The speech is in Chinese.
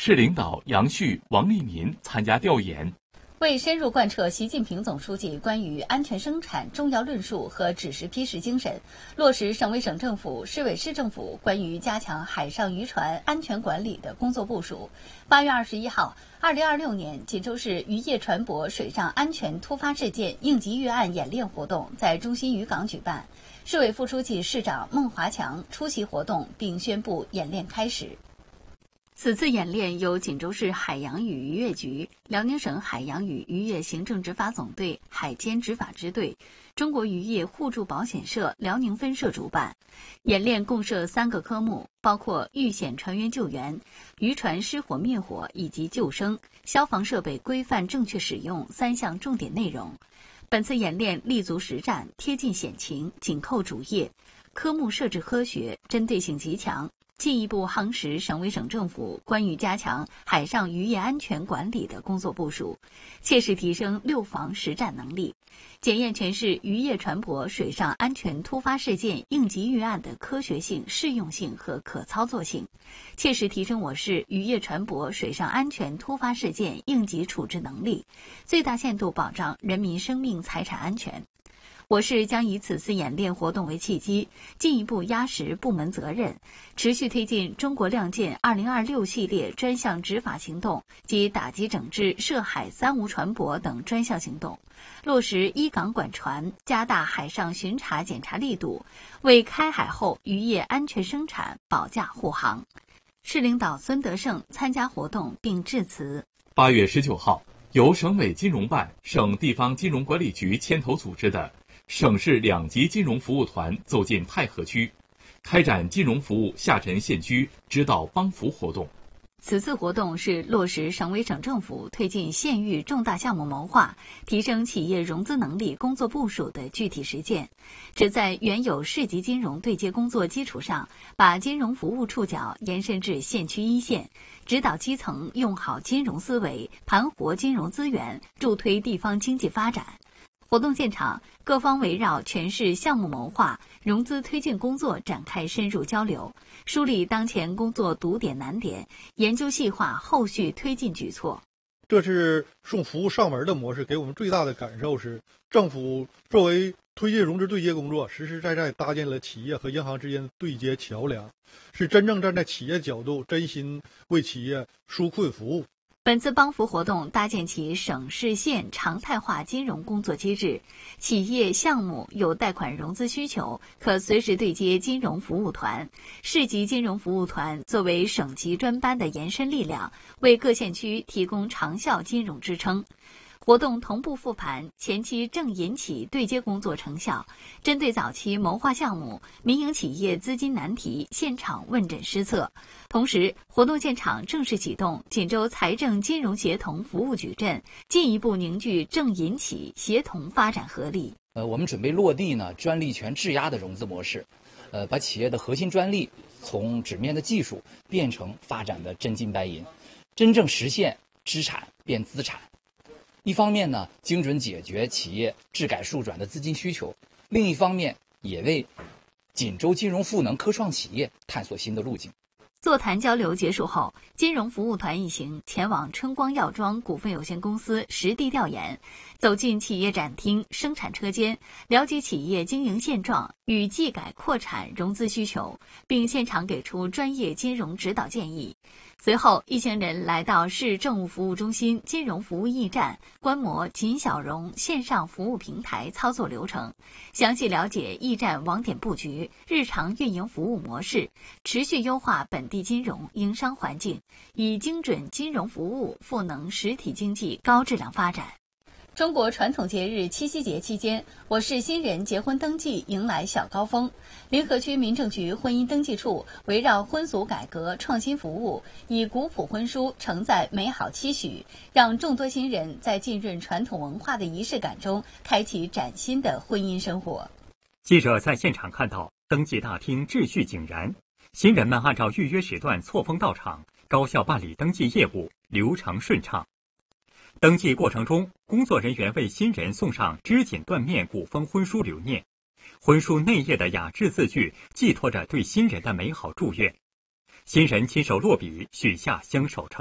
市领导杨旭、王立民参加调研。 为深入贯彻习近平总书记关于安全生产重要论述和指示批示精神，落实省委省政府、市委市政府关于加强海上渔船安全管理的工作部署，8月21号，2026年锦州市渔业船舶水上安全突发事件应急预案演练活动在中心渔港举办。市委副书记、市长孟华强出席活动并宣布演练开始。此次演练由锦州市海洋与渔业局、辽宁省海洋与渔业行政执法总队海监执法支队、中国渔业互助保险社辽宁分社主办。演练共设3个科目，包括遇险船员救援、渔船失火灭火以及救生、消防设备规范正确使用3项重点内容。本次演练立足实战，贴近险情，紧扣主业，科目设置科学，针对性极强，进一步夯实省委省政府关于加强海上渔业安全管理的工作部署，切实提升六防实战能力，检验全市渔业船舶水上安全突发事件应急预案的科学性、适用性和可操作性，切实提升我市渔业船舶水上安全突发事件应急处置能力，最大限度保障人民生命财产安全。我市将以此次演练活动为契机，进一步压实部门责任，持续推进中国亮剑2026系列专项执法行动及打击整治涉海三无船舶等专项行动，落实依港管船，加大海上巡查检查力度，为开海后渔业安全生产保驾护航。市领导孙德胜参加活动并致辞。 8月19号，由省委金融办、省地方金融管理局牵头组织的省市2级金融服务团走进太河区，开展金融服务下沉县区指导帮扶活动。 此次活动是落实省委省政府推进县域重大项目谋划、提升企业融资能力工作部署的具体实践，旨在原有市级金融对接工作基础上，把金融服务触角延伸至县区一线，指导基层用好金融思维，盘活金融资源，助推地方经济发展。活动现场，各方围绕全市项目谋划、融资推进工作展开深入交流，梳理当前工作堵点难点，研究细化后续推进举措。 这次送服务上门的模式给我们最大的感受是，政府作为推进融资对接工作，实实在在搭建了企业和银行之间的对接桥梁，是真正站在企业角度，真心为企业纾困服务。 本次帮扶活动搭建起省市县常态化金融工作机制，企业项目有贷款融资需求，可随时对接金融服务团。市级金融服务团作为省级专班的延伸力量，为各县区提供长效金融支撑。活动同步复盘前期正银企对接工作成效，针对早期谋划项目、民营企业资金难题现场问诊施策。同时，活动现场正式启动锦州财政金融协同服务矩阵，进一步凝聚正银企协同发展合力。 我们准备落地专利权质押的融资模式，把企业的核心专利从纸面的技术变成发展的真金白银，真正实现资产变资产。一方面精准解决企业质改数转的资金需求；另一方面，也为锦州金融赋能科创企业探索新的路径。 座谈交流结束后，金融服务团一行前往春光药妆股份有限公司实地调研，走进企业展厅、生产车间，了解企业经营现状与技改扩产融资需求，并现场给出专业金融指导建议。随后，一行人来到市政务服务中心金融服务驿站，观摩锦小融线上服务平台操作流程，详细了解驿站网点布局、日常运营服务模式，持续优化本地金融营商环境，以精准金融服务赋能实体经济高质量发展。中国传统节日七夕节期间，我市新人结婚登记迎来小高峰。临河区民政局婚姻登记处围绕婚俗改革创新服务，以古朴婚书承载美好期许，让众多新人在浸润传统文化的仪式感中，开启崭新的婚姻生活。 记者在现场看到，登记大厅秩序井然，新人们按照预约时段错峰到场，高效办理登记业务，流程顺畅。登记过程中，工作人员为新人送上织锦缎面古风婚书留念，婚书内页的雅致字句寄托着对新人的美好祝愿。新人亲手落笔，许下相守承